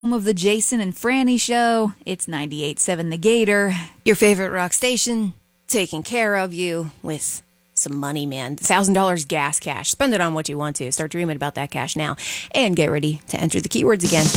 Home of the Jason and Franny Show. It's 98.7 The Gator. Your favorite rock station, taking care of you with some money, man. $1,000 gas cash. Spend it on what you want to. Start dreaming about that cash now. And get ready to enter the keywords again.